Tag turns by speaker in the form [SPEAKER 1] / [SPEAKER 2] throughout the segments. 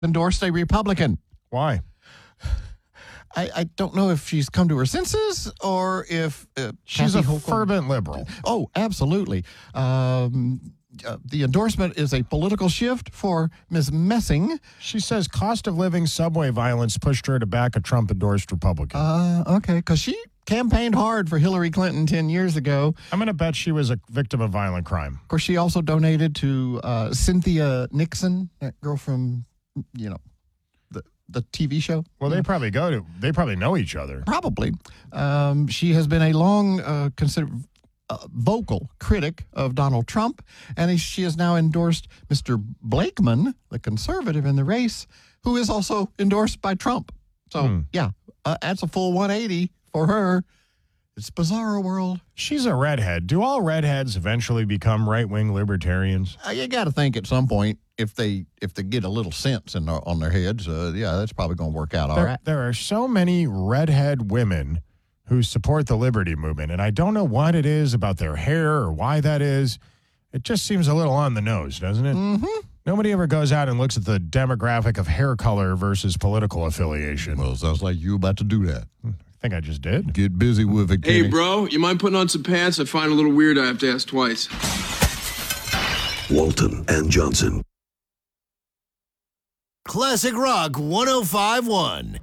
[SPEAKER 1] endorsed a Republican.
[SPEAKER 2] Why?
[SPEAKER 1] I don't know if she's come to her senses or if
[SPEAKER 2] She's
[SPEAKER 1] Kathy
[SPEAKER 2] a
[SPEAKER 1] Hochul-
[SPEAKER 2] fervent liberal.
[SPEAKER 1] Oh, absolutely. The endorsement is a political shift for Ms. Messing.
[SPEAKER 2] She says cost of living, subway violence pushed her to back a Trump-endorsed Republican.
[SPEAKER 1] Okay, because she campaigned hard for Hillary Clinton 10 years ago.
[SPEAKER 2] I'm going to bet she was a victim of violent crime.
[SPEAKER 1] Of course, she also donated to Cynthia Nixon, that girl from, the TV show.
[SPEAKER 2] Well, they probably know each other.
[SPEAKER 1] Probably. She has been a long considered vocal critic of Donald Trump, and she has now endorsed Mr. Blakeman, the conservative in the race, who is also endorsed by Trump. So, that's a full 180 for her. It's bizarre world.
[SPEAKER 2] She's a redhead. Do all redheads eventually become right-wing libertarians?
[SPEAKER 1] You got to think at some point, if they get a little sense on their heads, that's probably going to work out all right.
[SPEAKER 2] There are so many redhead women who support the liberty movement, and I don't know what it is about their hair or why that is. It just seems a little on the nose, doesn't it?
[SPEAKER 1] Mm-hmm.
[SPEAKER 2] Nobody ever goes out and looks at the demographic of hair color versus political affiliation.
[SPEAKER 1] Well, it sounds like you about to do that.
[SPEAKER 2] I think I just did.
[SPEAKER 1] Get busy with it, Kenny.
[SPEAKER 3] Hey, bro, you mind putting on some pants? I find a little weird I have to ask twice.
[SPEAKER 4] Walton and Johnson.
[SPEAKER 5] Classic Rock 105.1.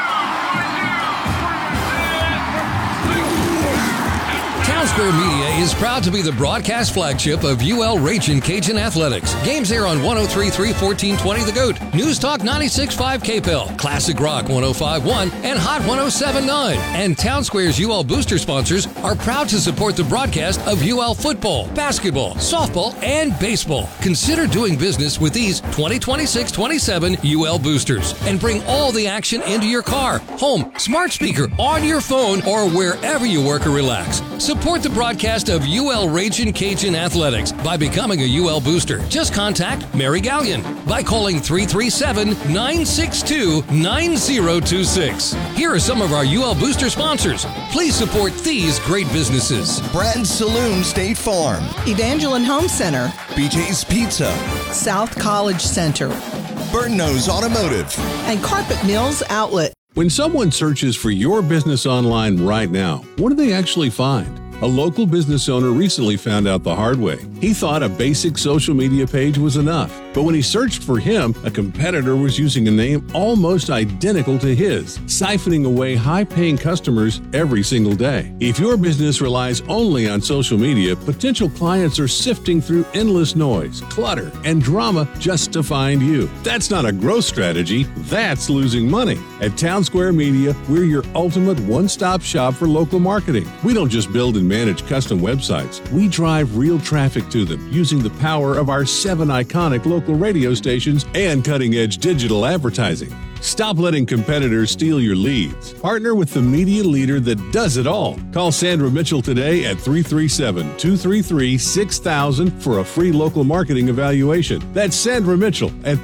[SPEAKER 6] Town Square Media is proud to be the broadcast flagship of UL Ragin' Cajun Athletics. Games air on 103.3 1420 The Goat, News Talk 96.5 KPEL, Classic Rock 105.1, and Hot 107.9. And Town Square's UL Booster sponsors are proud to support the broadcast of UL football, basketball, softball, and baseball. Consider doing business with these 2026-27 UL Boosters and bring all the action into your car, home, smart speaker, on your phone, or wherever you work or relax. Support the broadcast of UL Ragin' Cajun Athletics by becoming a UL Booster. Just contact Mary Gallion by calling 337-962-9026. Here are some of our UL Booster sponsors. Please support these great businesses.
[SPEAKER 7] Brand Saloon State Farm,
[SPEAKER 8] Evangeline Home Center,
[SPEAKER 7] BJ's Pizza,
[SPEAKER 8] South College Center,
[SPEAKER 7] Burton-Nose Automotive,
[SPEAKER 8] and Carpet Mills Outlet.
[SPEAKER 9] When someone searches for your business online right now, what do they actually find? A local business owner recently found out the hard way. He thought a basic social media page was enough. But when he searched for him, a competitor was using a name almost identical to his, siphoning away high-paying customers every single day. If your business relies only on social media, potential clients are sifting through endless noise, clutter, and drama just to find you. That's not a growth strategy, that's losing money. At Town Square Media, we're your ultimate one-stop shop for local marketing. We don't just build and manage custom websites. We drive real traffic to them using the power of our 7 iconic local radio stations and cutting-edge digital advertising. Stop letting competitors steal your leads. Partner with the media leader that does it all. Call Sandra Mitchell today at 337-233-6000 for a free local marketing evaluation. That's Sandra Mitchell at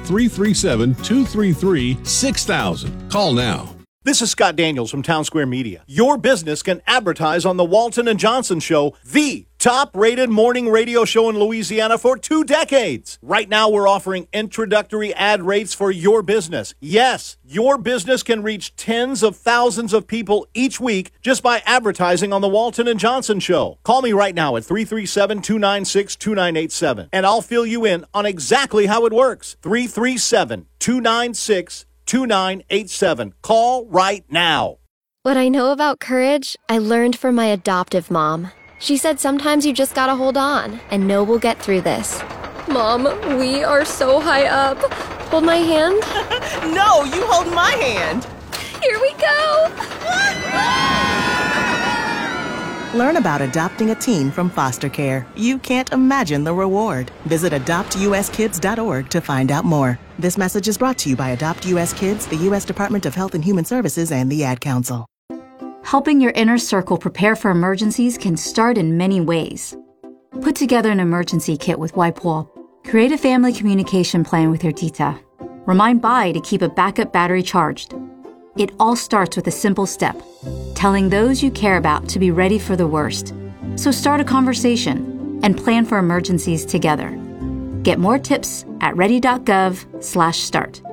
[SPEAKER 9] 337-233-6000. Call now.
[SPEAKER 10] This is Scott Daniels from Town Square Media. Your business can advertise on the Walton and Johnson Show, the top-rated morning radio show in Louisiana for 2 decades. Right now, we're offering introductory ad rates for your business. Yes, your business can reach tens of thousands of people each week just by advertising on the Walton and Johnson Show. Call me right now at 337-296-2987, and I'll fill you in on exactly how it works. 337-296-2987. Call right now.
[SPEAKER 11] What I know about courage, I learned from my adoptive mom. She said sometimes you just gotta hold on and know we'll get through this. Mom, we are so high up. Hold my hand.
[SPEAKER 8] No, you hold my hand.
[SPEAKER 11] Here we go.
[SPEAKER 8] Learn about adopting a teen from foster care. You can't imagine the reward. Visit adoptuskids.org to find out more. This message is brought to you by Adopt U.S. Kids, the U.S. Department of Health and Human Services, and the Ad Council.
[SPEAKER 12] Helping your inner circle prepare for emergencies can start in many ways. Put together an emergency kit with WIPE-WALL. Create a family communication plan with your tita. Remind Bai to keep a backup battery charged. It all starts with a simple step, telling those you care about to be ready for the worst. So start a conversation and plan for emergencies together. Get more tips at ready.gov/start.